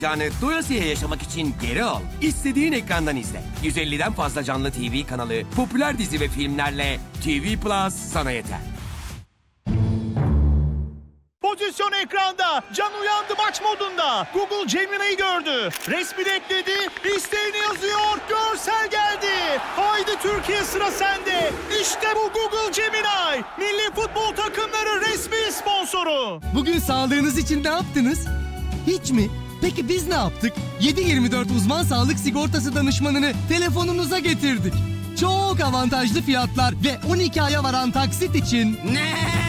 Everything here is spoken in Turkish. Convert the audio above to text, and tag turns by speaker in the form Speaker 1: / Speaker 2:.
Speaker 1: Yani doyasıya yaşamak için geri al. İstediğin ekrandan izle. 150'den fazla canlı TV kanalı, popüler dizi ve filmlerle TV Plus sana yeter.
Speaker 2: Pozisyon ekranda. Can uyandı maç modunda. Google Gemini'yi gördü. Resmini ekledi. İsteğini yazıyor. Görsel geldi. Haydi Türkiye, sıra sende. İşte bu Google Gemini. Milli futbol takımları resmi sponsoru.
Speaker 3: Bugün sağlığınız için ne yaptınız? Hiç mi? Peki biz ne yaptık? 7/24 uzman sağlık sigortası danışmanını telefonunuza getirdik. Çok avantajlı fiyatlar ve 12 aya varan taksit için...
Speaker 1: Ne?